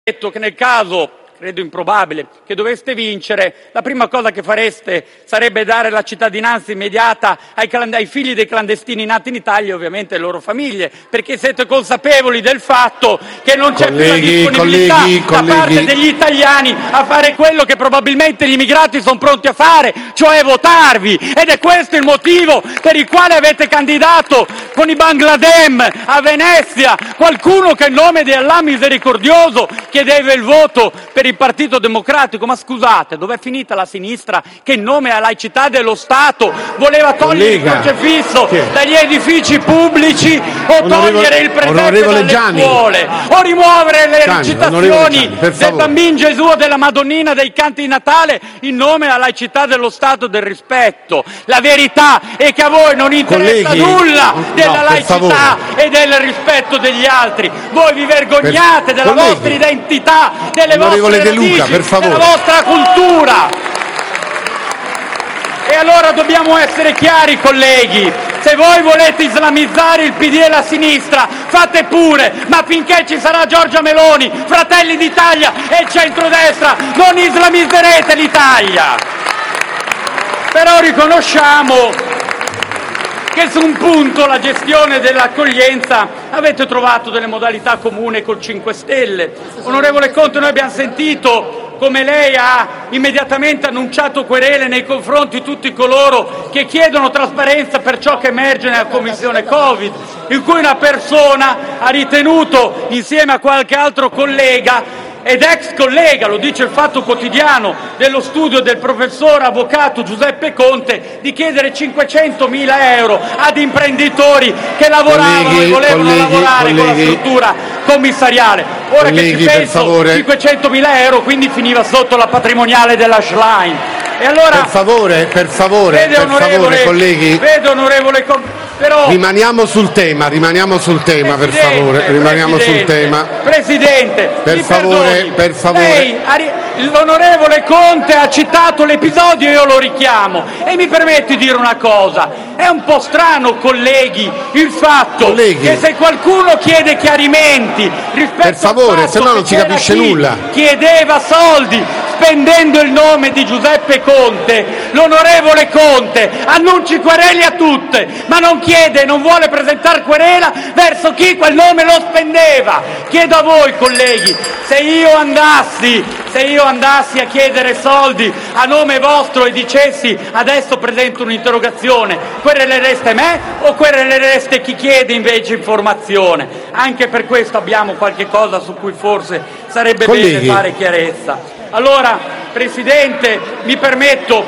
detto che nel caso, credo improbabile, che doveste vincere, la prima cosa che fareste sarebbe dare la cittadinanza immediata ai figli dei clandestini nati in Italia e ovviamente alle loro famiglie, perché siete consapevoli del fatto che non c'è più la disponibilità da parte degli italiani a fare quello che probabilmente gli immigrati sono pronti a fare, cioè votarvi. Ed è questo il motivo per il quale avete candidato con i Bangladem a Venezia qualcuno che in nome di Allah misericordioso chiedeva il voto per il Partito Democratico. Ma scusate, dov'è finita la sinistra che in nome della laicità dello Stato voleva togliere il crocefisso dagli edifici pubblici o togliere il presepe dalle scuole o rimuovere le recitazioni del Bambin Gesù o della Madonnina dei canti di Natale in nome della laicità dello Stato e del rispetto? La verità è che a voi non interessa nulla della laicità e del rispetto degli altri. Voi vi vergognate della vostra identità, delle vostre radici, della vostra cultura. E allora dobbiamo essere chiari, colleghi: se voi volete islamizzare il PD e la sinistra, fate pure, ma finché ci sarà Giorgia Meloni, Fratelli d'Italia e il centrodestra, non islamizzerete l'Italia. Però riconosciamo che su un punto, la gestione dell'accoglienza, avete trovato delle modalità comuni col 5 Stelle. Onorevole Conte, noi abbiamo sentito come lei ha immediatamente annunciato querele nei confronti di tutti coloro che chiedono trasparenza per ciò che emerge nella Commissione Covid, in cui una persona ha ritenuto, insieme a qualche altro collega ed ex collega, lo dice il Fatto Quotidiano, dello studio del professor avvocato Giuseppe Conte, di chiedere 500.000 euro ad imprenditori che lavoravano e volevano lavorare con la struttura commissariale. Ora che ci penso, 500.000 euro quindi finiva sotto la patrimoniale della Schlein. E allora, per favore, colleghi, però, rimaniamo sul tema, per favore, rimaniamo sul tema. Presidente, per favore. L'onorevole Conte ha citato l'episodio e io lo richiamo. E mi permetti di dire una cosa: è un po' strano, colleghi, il fatto che se qualcuno chiede chiarimenti rispetto al fatto se no non si capisce nulla, chiedeva soldi spendendo il nome di Giuseppe Conte, l'onorevole Conte annunci querele a tutte, ma non chiede, non vuole presentare querela verso chi quel nome lo spendeva. Chiedo a voi, colleghi, se io andassi a chiedere soldi a nome vostro e dicessi adesso presento un'interrogazione, querelereste me o querelereste chi chiede invece informazione? Anche per questo abbiamo qualche cosa su cui forse sarebbe bene fare chiarezza. Allora, Presidente, mi permetto,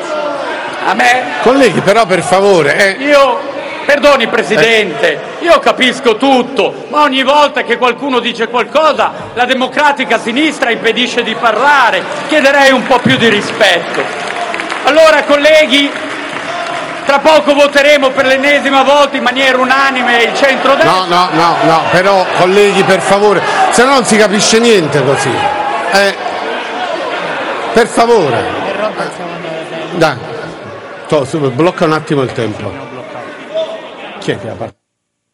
colleghi, però per favore. Perdoni, Presidente, io capisco tutto, ma ogni volta che qualcuno dice qualcosa, la democratica sinistra impedisce di parlare. Chiederei un po' più di rispetto. Allora, colleghi, tra poco voteremo per l'ennesima volta in maniera unanime il centrodestra. No, però, colleghi, per favore, se no non si capisce niente così. Per favore. Dai, blocca un attimo il tempo. Chi è che ha parlato?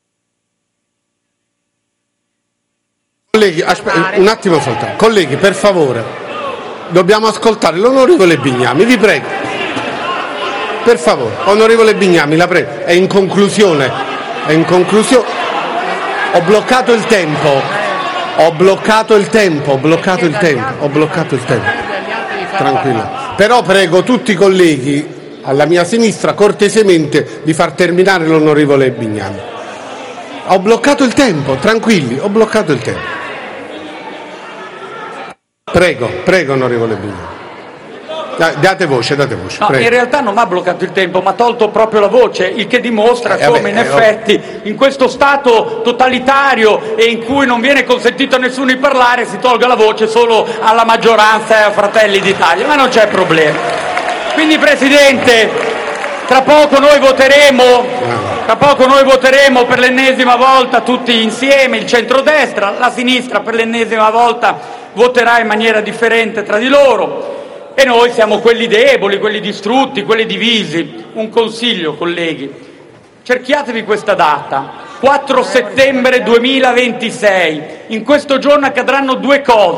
Colleghi, un attimo soltanto. Colleghi, per favore, dobbiamo ascoltare l'onorevole Bignami, vi prego. Per favore, onorevole Bignami, la prego. È in conclusione. Ho bloccato il tempo. Tranquillo. Però prego tutti i colleghi alla mia sinistra cortesemente di far terminare l'onorevole Bignami. Ho bloccato il tempo, tranquilli, ho bloccato il tempo. Prego, onorevole Bignami. Date voce. No, in realtà non mi ha bloccato il tempo, mi ha tolto proprio la voce, il che dimostra come in effetti in questo Stato totalitario e in cui non viene consentito a nessuno di parlare si tolga la voce solo alla maggioranza e a Fratelli d'Italia, ma non c'è problema. Quindi, Presidente, tra poco noi voteremo per l'ennesima volta tutti insieme, il centrodestra, la sinistra per l'ennesima volta voterà in maniera differente tra di loro. E noi siamo quelli deboli, quelli distrutti, quelli divisi. Un consiglio, colleghi: cerchiatevi questa data, 4 settembre 2026. In questo giorno accadranno due cose.